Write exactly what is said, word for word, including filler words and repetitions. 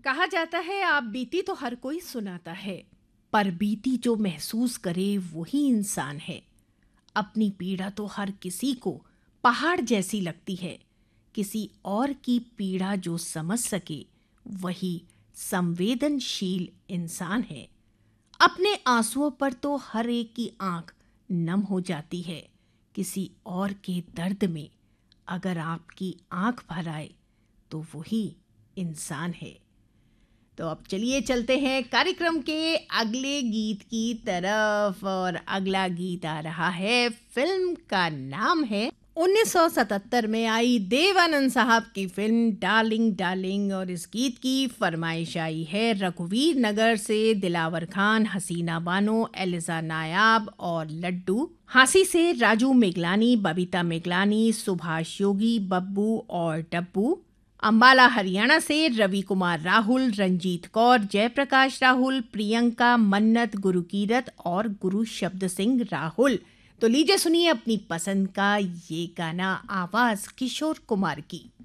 कहा जाता है आप बीती तो हर कोई सुनाता है, पर बीती जो महसूस करे वही इंसान है। अपनी पीड़ा तो हर किसी को पहाड़ जैसी लगती है, किसी और की पीड़ा जो समझ सके वही संवेदनशील इंसान है। अपने आंसुओं पर तो हर एक की आंख नम हो जाती है, किसी और के दर्द में अगर आपकी आंख भर आए तो वही इंसान है। तो अब चलिए चलते हैं कार्यक्रम के अगले गीत की तरफ और अगला गीत आ रहा है। फिल्म का नाम है उन्नीस सौ सतहत्तर में आई देवानंद साहब की फिल्म डार्लिंग डार्लिंग और इस गीत की फरमाइश आई है रघुवीर नगर से दिलावर खान, हसीना बानो, एलिजा नायाब और लड्डू। हांसी से राजू मेगलानी, बबीता मेगलानी, सुभाष योगी, बब्बू और डब्बू। अंबाला हरियाणा से रवि कुमार राहुल, रंजीत कौर, जयप्रकाश राहुल, प्रियंका, मन्नत, गुरुकीरत और गुरु शब्द सिंह राहुल। तो लीजिए सुनिए अपनी पसंद का ये गाना, आवाज किशोर कुमार की।